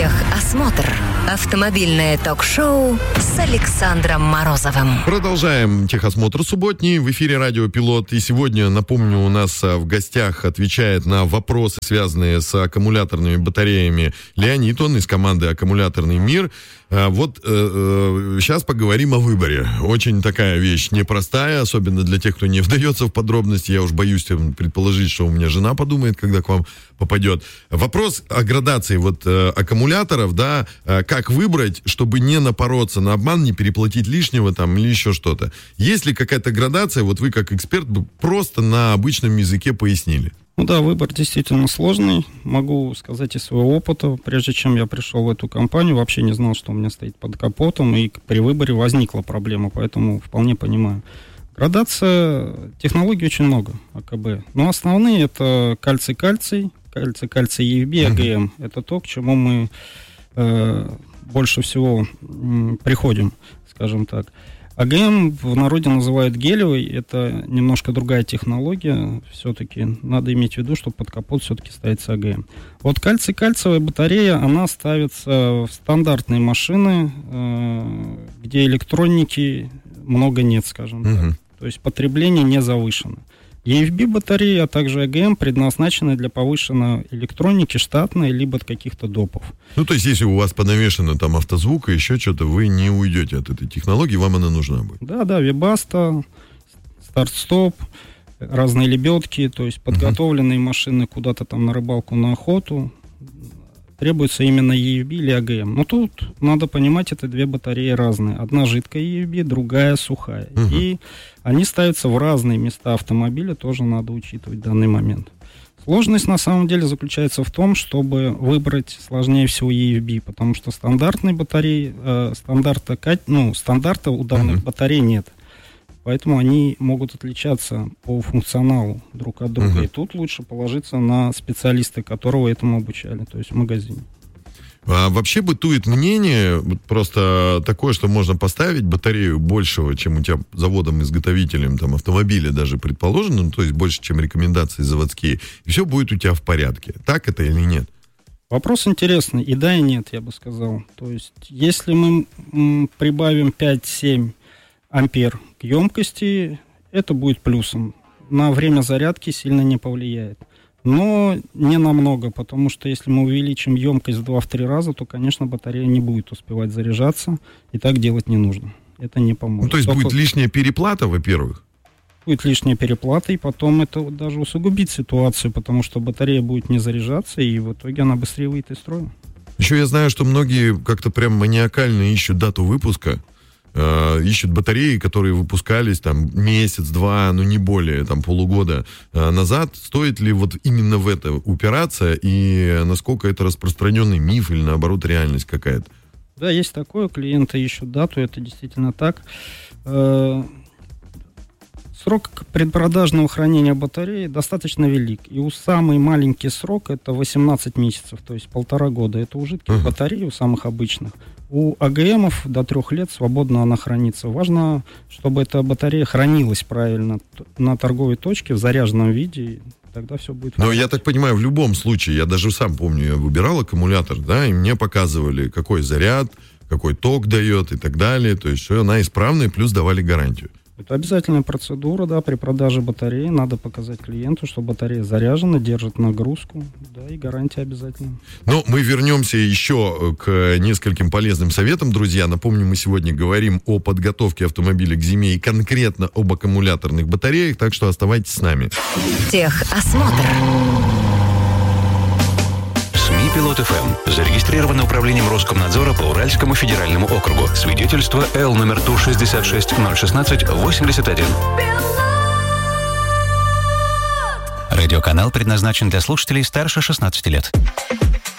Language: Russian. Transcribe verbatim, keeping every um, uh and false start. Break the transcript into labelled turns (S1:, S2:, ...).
S1: Техосмотр. Автомобильное ток-шоу с Александром Морозовым.
S2: Продолжаем техосмотр субботний. В эфире Радио Пилот. И сегодня, напомню, у нас в гостях отвечает на вопросы, связанные с аккумуляторными батареями, Леонид, он из команды «Аккумуляторный мир». Вот э, э, сейчас поговорим о выборе. Очень такая вещь непростая, особенно для тех, кто не вдается в подробности. Я уж боюсь предположить, что у меня жена подумает, когда к вам попадет. Вопрос о градации вот э, аккумуляторов, да, э, как выбрать, чтобы не напороться на обман, не переплатить лишнего там или еще что-то. Есть ли какая-то градация, вот вы как эксперт бы просто на обычном языке пояснили?
S3: Ну да, выбор действительно сложный. Могу сказать из своего опыта. Прежде чем я пришел в эту компанию, вообще не знал, что у меня стоит под капотом, и при выборе возникла проблема, поэтому вполне понимаю. Градация, технологий очень много, АКБ. Но основные это кальций-кальций, кальций-кальций и эф би, АГМ. Это то, к чему мы э, больше всего э, приходим, скажем так. АГМ в народе называют гелевый, это немножко другая технология, все-таки надо иметь в виду, что под капот все-таки ставится АГМ. Вот кальций-кальциевая батарея, она ставится в стандартные машины, э, где электроники много нет, скажем так, uh-huh. то есть потребление не завышено. и эф би батареи, а также АГМ предназначены для повышенной электроники штатной, либо от каких-то допов.
S2: Ну, то есть, если у вас понавешено там автозвук и еще что-то, вы не уйдете от этой технологии, вам она нужна будет.
S3: Да, да, Webasto, старт-стоп, разные лебедки, то есть подготовленные uh-huh. машины куда-то там на рыбалку, на охоту, требуется именно и эф би или АГМ. Но тут надо понимать, это две батареи разные. Одна жидкая и эф би, другая сухая. Uh-huh. И они ставятся в разные места автомобиля, тоже надо учитывать в данный момент. Сложность на самом деле заключается в том, чтобы выбрать сложнее всего и эф би, потому что стандартной батареи, э, стандарта, ну, стандарта у данных uh-huh. батарей нет. Поэтому они могут отличаться по функционалу друг от друга. Uh-huh. И тут лучше положиться на специалиста, которого этому обучали, то есть в магазине.
S2: А вообще бытует мнение, просто такое, что можно поставить батарею большего, чем у тебя заводом-изготовителем там, автомобиля даже предположено, ну, то есть больше, чем рекомендации заводские, и все будет у тебя в порядке. Так это или нет?
S3: Вопрос интересный. И да, и нет, я бы сказал. То есть если мы м, прибавим пять-семь ампер к емкости, это будет плюсом. На время зарядки сильно не повлияет. Но не намного, потому что если мы увеличим емкость в два-три раза, то, конечно, батарея не будет успевать заряжаться, и так делать не нужно. Это не поможет.
S2: Ну, то есть
S3: Только
S2: будет лишняя переплата, во-первых?
S3: Будет лишняя переплата, и потом это вот даже усугубит ситуацию, потому что батарея будет не заряжаться, и в итоге она быстрее выйдет из строя.
S2: Еще я знаю, что многие как-то прям маниакально ищут дату выпуска, э, ищут батареи, которые выпускались там месяц-два, ну не более, там полугода э, назад. Стоит ли вот именно в это упираться, и насколько это распространенный миф или наоборот реальность какая-то?
S3: Да, есть такое, клиенты ищут дату, это действительно так. Э, Срок предпродажного хранения батареи достаточно велик. И у самый маленький срок это восемнадцать месяцев, то есть полтора года. Это у жидких uh-huh. батарей, у самых обычных. У АГМов до трех лет свободно она хранится. Важно, чтобы эта батарея хранилась правильно на торговой точке в заряженном виде. Тогда все будет.
S2: Но я так понимаю, в любом случае, я даже сам помню, я выбирал аккумулятор, да, и мне показывали, какой заряд, какой ток дает и так далее. То есть, что она исправная, плюс давали гарантию.
S3: Это обязательная процедура, да, при продаже батареи надо показать клиенту, что батарея заряжена, держит нагрузку, да, и гарантия обязательно.
S2: Но мы вернемся еще к нескольким полезным советам, друзья. Напомню, мы сегодня говорим о подготовке автомобиля к зиме и конкретно об аккумуляторных батареях, так что оставайтесь с нами.
S1: Техосмотр.
S4: Пилот эф эм. Зарегистрировано управлением Роскомнадзора по Уральскому федеральному округу. Свидетельство Л номер Ту шестьдесят шесть ноль шестнадцать восемьдесят один. Радиоканал предназначен для слушателей старше шестнадцати лет.